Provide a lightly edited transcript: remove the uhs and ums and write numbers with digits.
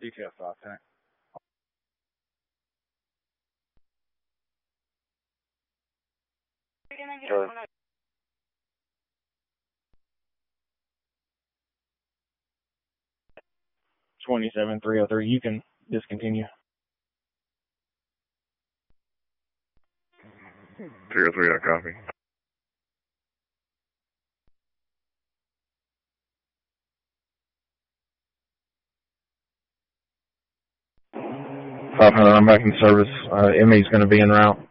Detail 5 tank. Sure. 27303, you can discontinue. 303, I copy. $500, I'm back in service. ME's going to be en route.